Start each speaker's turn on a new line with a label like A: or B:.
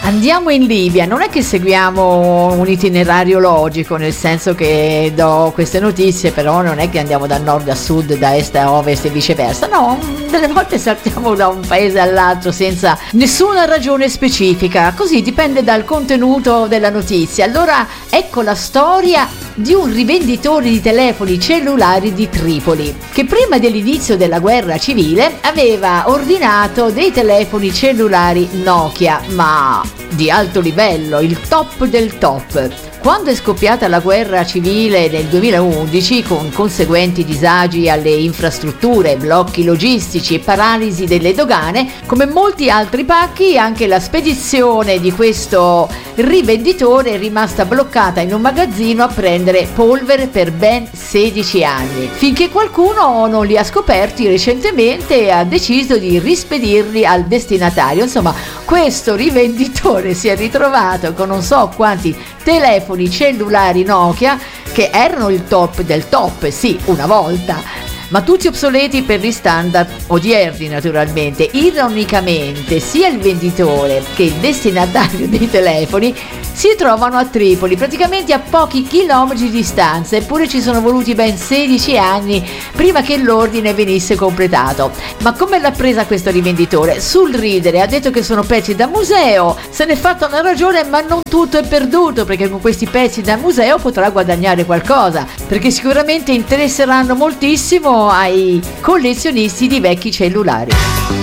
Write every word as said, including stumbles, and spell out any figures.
A: Andiamo in Libia, non è che seguiamo un itinerario logico, nel senso che do queste notizie, però non è che andiamo da nord a sud, da est a ovest e viceversa, no, delle volte saltiamo da un paese all'altro senza nessuna ragione specifica, così dipende dal contenuto della notizia. Allora ecco la storia di un rivenditore di telefoni cellulari di Tripoli, che prima dell'inizio della guerra civile aveva ordinato dei telefoni cellulari Nokia, ma di alto livello, il top del top. Quando è scoppiata la guerra civile nel duemilaundici, con conseguenti disagi alle infrastrutture, blocchi logistici e paralisi delle dogane, come molti altri pacchi, anche la spedizione di questo rivenditore è rimasta bloccata in un magazzino a prendere polvere per ben sedici anni, finché qualcuno non li ha scoperti recentemente e ha deciso di rispedirli al destinatario. Insomma, questo rivenditore si è ritrovato con non so quanti telefoni cellulari Nokia che erano il top del top, sì, una volta, ma tutti obsoleti per gli standard odierni naturalmente. Ironicamente sia il venditore che il destinatario dei telefoni si trovano a Tripoli, praticamente a pochi chilometri di distanza, eppure ci sono voluti ben sedici anni prima che l'ordine venisse completato. Ma come l'ha presa questo rivenditore? Sul ridere, ha detto che sono pezzi da museo, se n'è fatta una ragione, ma non tutto è perduto, perché con questi pezzi da museo potrà guadagnare qualcosa, perché sicuramente interesseranno moltissimo ai collezionisti di vecchi cellulari.